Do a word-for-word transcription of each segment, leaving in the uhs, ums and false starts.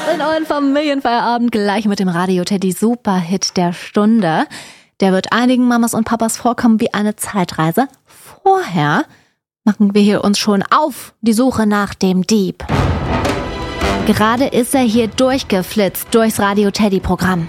in euren Familienfeierabend gleich mit dem Radio Teddy Superhit der Stunde. Der wird einigen Mamas und Papas vorkommen wie eine Zeitreise. Vorher machen wir hier uns schon auf die Suche nach dem Dieb. Gerade ist er hier durchgeflitzt durchs Radio Teddy Programm.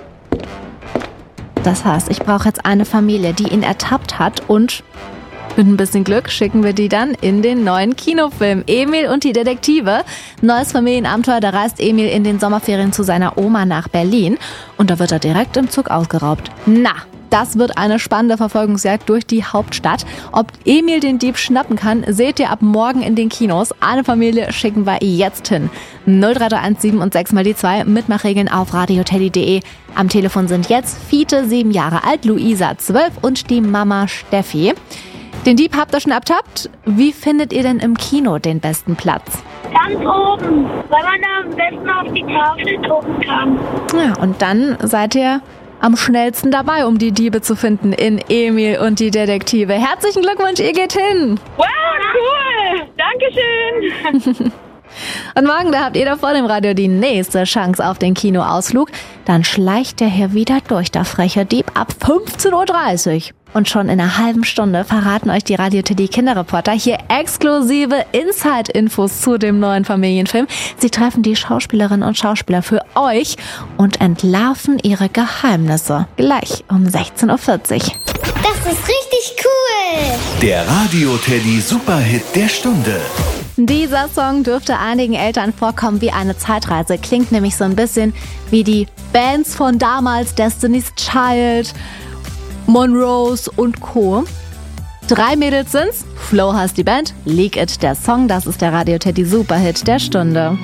Das heißt, ich brauche jetzt eine Familie, die ihn ertappt hat, und mit ein bisschen Glück schicken wir die dann in den neuen Kinofilm Emil und die Detektive. Neues Familienabenteuer, da reist Emil in den Sommerferien zu seiner Oma nach Berlin und da wird er direkt im Zug ausgeraubt. Na, das wird eine spannende Verfolgungsjagd durch die Hauptstadt. Ob Emil den Dieb schnappen kann, seht ihr ab morgen in den Kinos. Eine Familie schicken wir jetzt hin. null drei drei eins sieben und sechs mal die zwei. Mitmachregeln auf radioteddy punkt de. Am Telefon sind jetzt Fiete, sieben Jahre alt, Luisa, zwölf und die Mama Steffi. Den Dieb habt ihr schon ertappt. Wie findet ihr denn im Kino den besten Platz? Ganz oben, weil man da am besten auf die Tafel gucken kann. Ja, und dann seid ihr am schnellsten dabei, um die Diebe zu finden in Emil und die Detektive. Herzlichen Glückwunsch, ihr geht hin! Wow, cool! Dankeschön! Und morgen, da habt ihr da vor dem Radio die nächste Chance auf den Kinoausflug. Dann schleicht der hier wieder durch, der freche Dieb, ab fünfzehn Uhr dreißig. Und schon in einer halben Stunde verraten euch die Radio Teddy Kinderreporter hier exklusive Inside-Infos zu dem neuen Familienfilm. Sie treffen die Schauspielerinnen und Schauspieler für euch und entlarven ihre Geheimnisse. Gleich um sechzehn Uhr vierzig. Das ist richtig cool! Der Radio Teddy Superhit der Stunde. Dieser Song dürfte einigen Eltern vorkommen wie eine Zeitreise. Klingt nämlich so ein bisschen wie die Bands von damals, Destiny's Child, Monrose und Co. Drei Mädels sind's. Flo heißt die Band, Leak It der Song. Das ist der Radio Teddy Superhit der Stunde.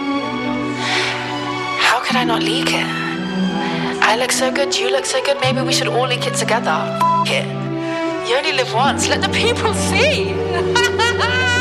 How could I not leak it? I look so good, you look so good. Maybe we should all leak it together. F it. You only live once. Let the people see.